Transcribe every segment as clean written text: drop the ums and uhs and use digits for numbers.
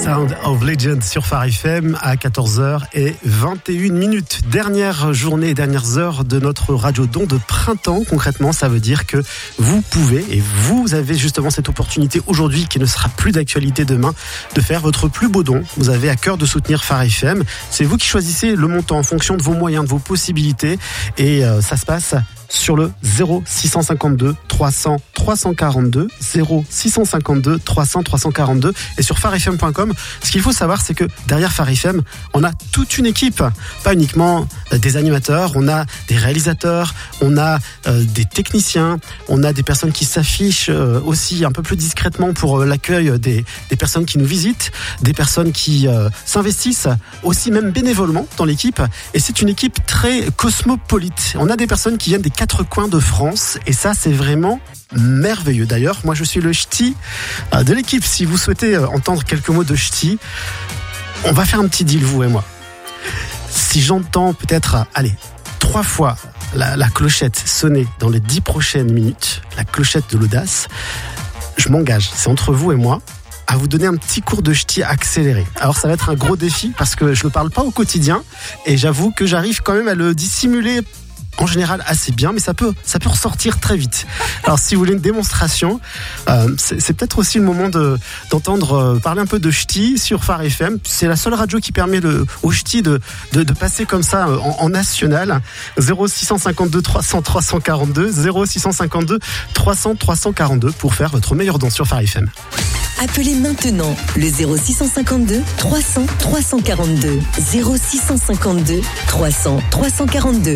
Sound of Legend sur Phare FM à 14h21. Dernière journée, dernières heures de notre radio don de printemps. Concrètement, ça veut dire que vous pouvez et vous avez justement cette opportunité aujourd'hui qui ne sera plus d'actualité demain de faire votre plus beau don. Vous avez à cœur de soutenir Phare FM. C'est vous qui choisissez le montant en fonction de vos moyens, de vos possibilités et ça se passe sur le 0652 300 342 0652 300 342 et sur pharefm.com. Ce qu'il faut savoir, c'est que derrière Phare FM, on a toute une équipe, pas uniquement des animateurs, on a des réalisateurs, on a des techniciens, on a des personnes qui s'affichent aussi un peu plus discrètement pour l'accueil des personnes qui nous visitent, des personnes qui s'investissent aussi même bénévolement dans l'équipe, et c'est une équipe très cosmopolite. On a des personnes qui viennent des quatre coins de France et ça c'est vraiment merveilleux. D'ailleurs, moi je suis le ch'ti de l'équipe. Si vous souhaitez entendre quelques mots de ch'ti, on va faire un petit deal, vous et moi. Si j'entends peut-être, 3 fois la clochette sonner dans les 10 prochaines minutes, la clochette de l'audace, je m'engage, c'est entre vous et moi, à vous donner un petit cours de ch'ti accéléré. Alors ça va être un gros défi parce que je ne le parle pas au quotidien et j'avoue que j'arrive quand même à le dissimuler en général assez bien, mais ça peut ressortir très vite. Alors si vous voulez une démonstration, c'est peut-être aussi le moment d'entendre parler un peu de ch'ti sur Phare FM. C'est la seule radio qui permet au ch'ti de passer comme ça en national. 0652 300 342 0652 300 342 pour faire votre meilleur don sur Phare FM. Appelez maintenant le 0652 300 342 0652 300 342.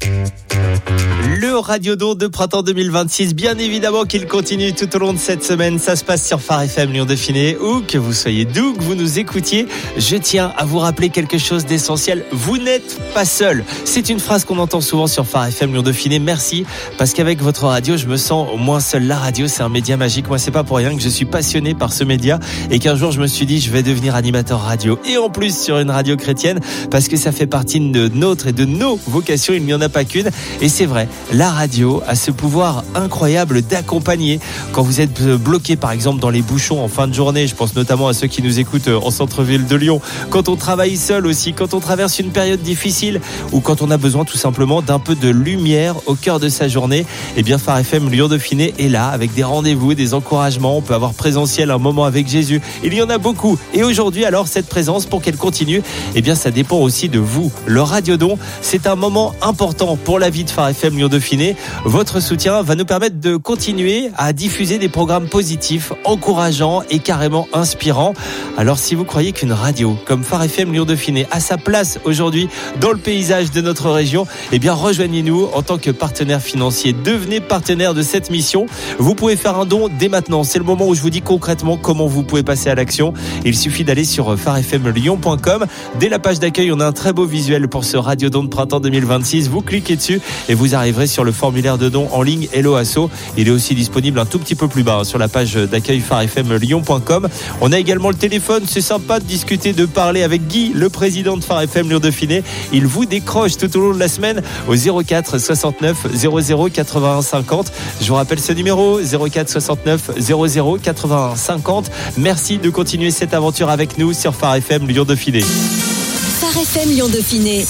Le radiodon de printemps 2026, bien évidemment qu'il continue tout au long de cette semaine. Ça se passe sur Phare FM Lyon Dauphiné, où que vous soyez, d'où que vous nous écoutiez. Je tiens à vous rappeler quelque chose d'essentiel. Vous n'êtes pas seul. C'est une phrase qu'on entend souvent sur Phare FM Lyon Dauphiné. Merci, parce qu'avec votre radio, je me sens moins seul. La radio, c'est un média magique. Moi, c'est pas pour rien que je suis passionné par ce média et qu'un jour, je me suis dit, je vais devenir animateur radio. Et en plus, sur une radio chrétienne, parce que ça fait partie de notre et de nos vocations. Il n'y en a pas qu'une. Et c'est vrai, la radio a ce pouvoir incroyable d'accompagner quand vous êtes bloqué par exemple dans les bouchons en fin de journée. Je pense notamment à ceux qui nous écoutent en centre-ville de Lyon, quand on travaille seul aussi, quand on traverse une période difficile ou quand on a besoin tout simplement d'un peu de lumière au cœur de sa journée. Et bien Phare FM Lyon Dauphiné est là avec des rendez-vous, des encouragements. On peut avoir présentiel un moment avec Jésus. Il y en a beaucoup. Et aujourd'hui alors, cette présence, pour qu'elle continue, eh bien ça dépend aussi de vous. Le radiodon, c'est un moment important pour la vie de Phare FM Lyon Dauphiné. Votre soutien va nous permettre de continuer à diffuser des programmes positifs, encourageants et carrément inspirants. Alors si vous croyez qu'une radio comme Phare FM Lyon Dauphiné a sa place aujourd'hui dans le paysage de notre région, eh bien rejoignez-nous en tant que partenaire financier. Devenez partenaire de cette mission. Vous pouvez faire un don dès maintenant. C'est le moment où je vous dis concrètement comment vous pouvez passer à l'action. Il suffit d'aller sur pharefmlyon.com. Dès la page d'accueil, on a un très beau visuel pour ce radiodon de printemps 2026. Vous cliquez dessus et vous arriverez sur le formulaire de don en ligne Hello Asso. Il est aussi disponible un tout petit peu plus bas sur la page d'accueil pharefmlyon.com. On a également le téléphone. C'est sympa de discuter, de parler avec Guy, le président de Phare FM Lyon Dauphiné. Il vous décroche tout au long de la semaine au 04 69 00 81 50. Je vous rappelle ce numéro, 04 69 00 81 50. Merci de continuer cette aventure avec nous sur Phare FM Lyon Dauphiné. Phare FM Lyon Dauphiné.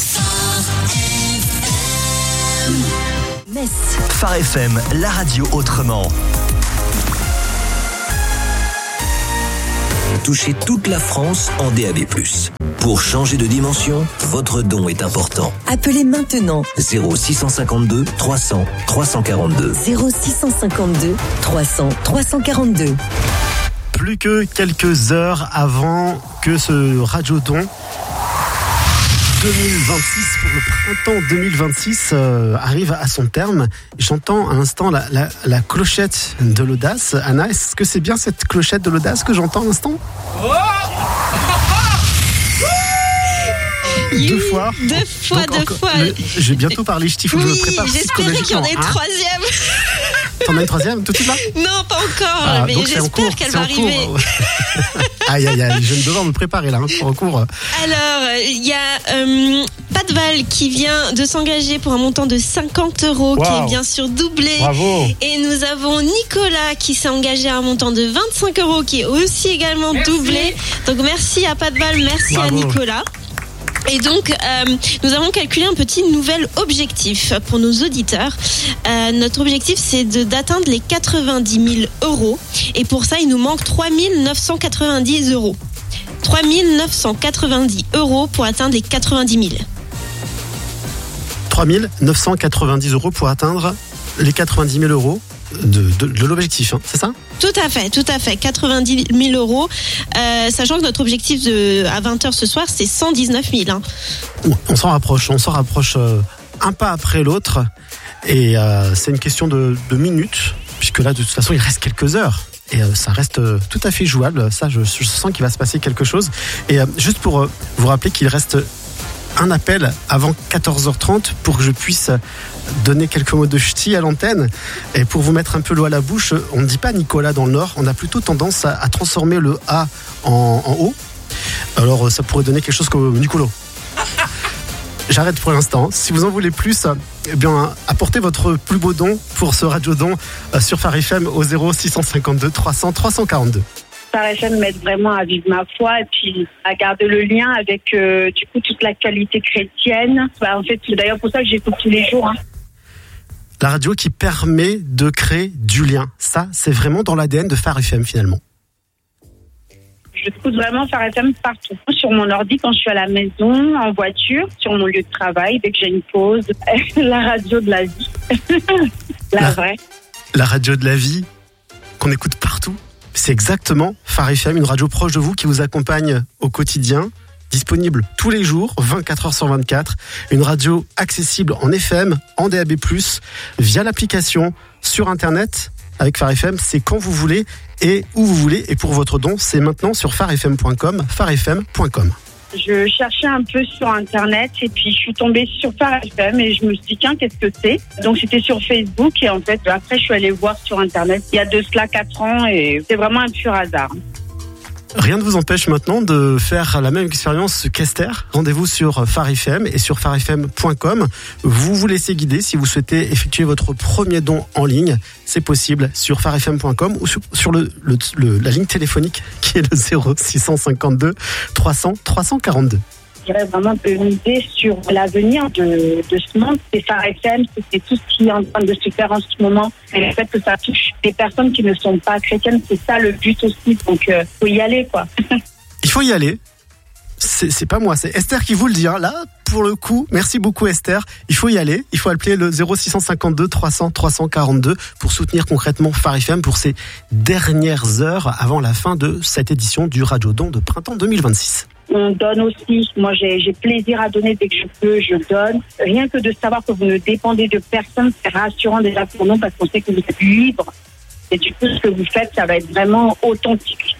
Metz. Phare FM, la radio autrement. Touchez toute la France en DAB+. Pour changer de dimension, votre don est important. Appelez maintenant 0652 300 342. 0652 300 342. Plus que quelques heures avant que ce radiodon 2026, pour le printemps 2026 arrive à son terme. J'entends à l'instant la clochette de l'audace. Anna, est-ce que c'est bien cette clochette de l'audace que j'entends à l'instant? Deux fois. Je vais bientôt parler ch'ti, faut que je me prépare j'espérais qu'il y en ait une troisième. T'en as une troisième tout de suite là? Non, pas encore, mais j'espère qu'elle va arriver. Aïe, je vais devoir me préparer là pour un cours. Alors, il y a Patval qui vient de s'engager pour un montant de 50 €, qui est bien sûr doublé. Bravo. Et nous avons Nicolas qui s'est engagé à un montant de 25 € qui est aussi également doublé. Donc merci à Patval, merci à Nicolas. Et donc, nous avons calculé un petit nouvel objectif pour nos auditeurs. Notre objectif, c'est d'atteindre les 90 000 €. Et pour ça, il nous manque 3 990 €. 3 990 € pour atteindre les 90 000. 3 990 € pour atteindre les 90 000 € de l'objectif, hein, c'est ça ? Tout à fait, 90 000 €, sachant que notre objectif à 20h ce soir, c'est 119 000. Hein. On s'en rapproche un pas après l'autre, et c'est une question de minutes, puisque là, de toute façon, il reste quelques heures. Et ça reste tout à fait jouable, ça je sens qu'il va se passer quelque chose. Et juste pour vous rappeler qu'il reste un appel avant 14h30 pour que je puisse donner quelques mots de ch'ti à l'antenne. Et pour vous mettre un peu l'eau à la bouche, on ne dit pas Nicolas dans le Nord, on a plutôt tendance à transformer le A en O. Alors ça pourrait donner quelque chose comme Nicolo. J'arrête pour l'instant. Si vous en voulez plus, eh bien, apportez votre plus beau don pour ce radio-don sur Phare FM au 0652 300 342. Phare FM m'aide vraiment à vivre ma foi et puis à garder le lien avec du coup toute l'actualité chrétienne. En fait, c'est d'ailleurs pour ça que j'écoute tous les jours. Hein. La radio qui permet de créer du lien. Ça, c'est vraiment dans l'ADN de Phare FM finalement. J'écoute vraiment Phare FM partout. Sur mon ordi quand je suis à la maison, en voiture, sur mon lieu de travail, dès que j'ai une pause. La radio de la vie. La vraie. La radio de la vie qu'on écoute partout. C'est exactement Phare FM, une radio proche de vous qui vous accompagne au quotidien, disponible tous les jours, 24h sur 24. Une radio accessible en FM, en DAB+, via l'application, sur Internet. Avec Phare FM, c'est quand vous voulez et où vous voulez. Et pour votre don, c'est maintenant sur pharefm.com, pharefm.com. Je cherchais un peu sur Internet et puis je suis tombée sur Phare FM et je me suis dit tiens, qu'est-ce que c'est ? Donc c'était sur Facebook et en fait après je suis allée voir sur Internet il y a de cela 4 ans et c'est vraiment un pur hasard. Rien ne vous empêche maintenant de faire la même expérience qu'Esther. Rendez-vous sur Phare FM et sur pharefm.com. Vous vous laissez guider si vous souhaitez effectuer votre premier don en ligne. C'est possible sur pharefm.com ou sur la ligne téléphonique qui est le 0652 300 342. Je dirais vraiment de miser sur l'avenir de ce monde. C'est Phare FM, c'est tout ce qui est en train de se faire en ce moment. Et le fait que ça touche des personnes qui ne sont pas chrétiennes, c'est ça le but aussi. Donc, faut y aller, quoi. Il faut y aller. C'est pas moi, c'est Esther qui vous le dit. Hein. Là, pour le coup, merci beaucoup Esther. Il faut y aller. Il faut appeler le 0652 300 342 pour soutenir concrètement Phare FM pour ces dernières heures avant la fin de cette édition du Radio Don de printemps 2026. On donne aussi. Moi, j'ai plaisir à donner dès que je peux, je donne. Rien que de savoir que vous ne dépendez de personne, c'est rassurant déjà pour nous parce qu'on sait que vous êtes libre. Et du coup, ce que vous faites, ça va être vraiment authentique.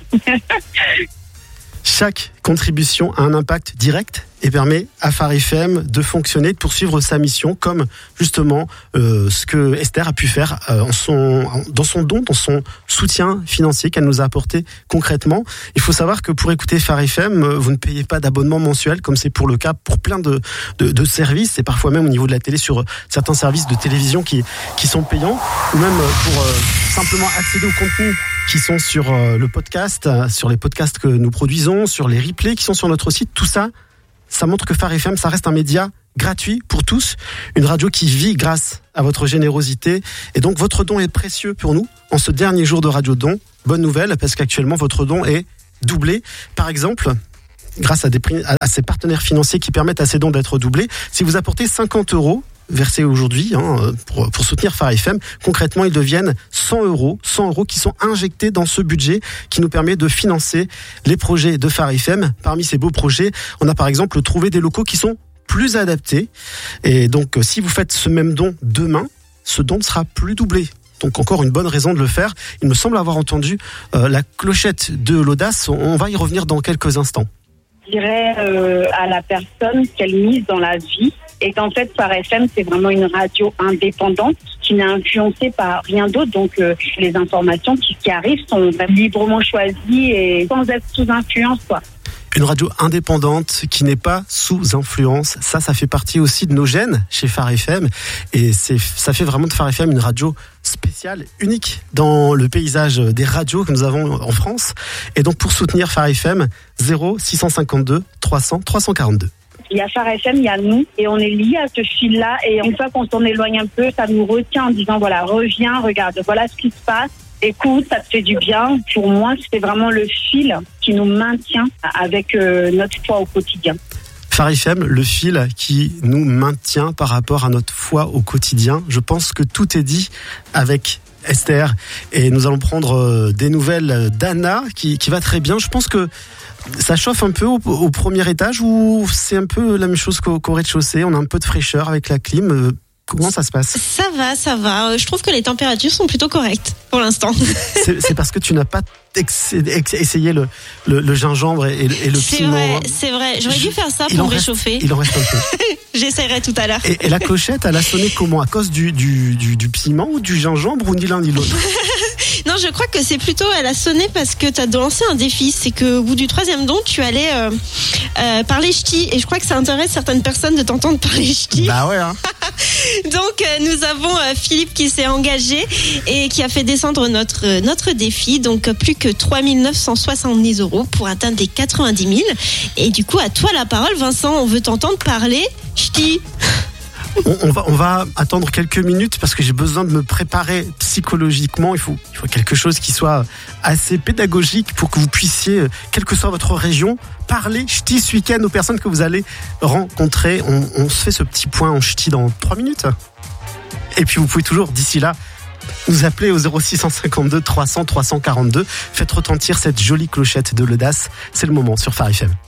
Chaque contribution a un impact direct et permet à Phare FM de fonctionner, de poursuivre sa mission comme justement ce que Esther a pu faire dans son don, dans son soutien financier qu'elle nous a apporté concrètement. Il faut savoir que pour écouter Phare FM, vous ne payez pas d'abonnement mensuel comme c'est pour le cas pour plein de services et parfois même au niveau de la télé sur certains services de télévision qui sont payants ou même pour simplement accéder au contenu qui sont sur le podcast, sur les podcasts que nous produisons, sur les replays qui sont sur notre site. Tout ça, ça montre que Phare FM, ça reste un média gratuit pour tous, une radio qui vit grâce à votre générosité. Et donc, votre don est précieux pour nous en ce dernier jour de Radio Don. Bonne nouvelle, parce qu'actuellement, votre don est doublé. Par exemple, grâce à ces partenaires financiers qui permettent à ces dons d'être doublés, si vous apportez 50 € versés aujourd'hui pour soutenir Phare FM, concrètement ils deviennent 100 € qui sont injectés dans ce budget qui nous permet de financer les projets de Phare FM. Parmi ces beaux projets, on a par exemple trouvé des locaux qui sont plus adaptés et donc si vous faites ce même don demain, ce don ne sera plus doublé. Donc encore une bonne raison de le faire. Il me semble avoir entendu la clochette de l'audace, on va y revenir dans quelques instants. Je dirais à la personne qu'elle mise dans la vie et qu'en fait Phare FM c'est vraiment une radio indépendante qui n'est influencée par rien d'autre, donc les informations qui arrivent sont vraiment librement choisies et sans être sous influence, quoi. Une radio indépendante qui n'est pas sous influence, ça fait partie aussi de nos gènes chez Phare FM, et ça fait vraiment de Phare FM une radio spéciale, unique dans le paysage des radios que nous avons en France. Et donc pour soutenir Phare FM, 0652 300 342. Il y a Phare FM, il y a nous, et on est liés à ce fil-là, et une fois qu'on s'en éloigne un peu, ça nous retient en disant voilà, reviens, regarde, voilà ce qui se passe. Écoute, ça te fait du bien. Pour moi, c'est vraiment le fil qui nous maintient avec notre foi au quotidien. Phare FM, le fil qui nous maintient par rapport à notre foi au quotidien. Je pense que tout est dit avec Esther. Et nous allons prendre des nouvelles d'Anna qui va très bien. Je pense que ça chauffe un peu au premier étage, ou c'est un peu la même chose qu'au rez-de-chaussée. On a un peu de fraîcheur avec la clim. Comment ça se passe ? Ça va. Je trouve que les températures sont plutôt correctes pour l'instant. C'est parce que tu n'as pas essayé le gingembre et le piment. C'est vrai. J'aurais dû faire ça pour me réchauffer. Il en reste un peu. J'essaierai tout à l'heure. Et la clochette, elle a sonné comment ? À cause du piment ou du gingembre, ou ni l'un ni l'autre ? Non, je crois que c'est plutôt, elle a sonné parce que tu as lancé un défi. C'est qu'au bout du 3e don, tu allais parler ch'ti. Et je crois que ça intéresse certaines personnes de t'entendre parler ch'ti. Bah ouais, hein. Donc, nous avons Philippe qui s'est engagé et qui a fait descendre notre défi. Donc, plus que 3 970 € pour atteindre les 90 000. Et du coup, à toi la parole, Vincent. On veut t'entendre parler ch'ti. On va attendre quelques minutes parce que j'ai besoin de me préparer psychologiquement. Il faut quelque chose qui soit assez pédagogique pour que vous puissiez, quelle que soit votre région, parler ch'ti ce week-end aux personnes que vous allez rencontrer. On se fait ce petit point en ch'ti dans 3 minutes. Et puis vous pouvez toujours, d'ici là, nous appeler au 0652 300 342. Faites retentir cette jolie clochette de l'audace. C'est le moment sur Phare FM.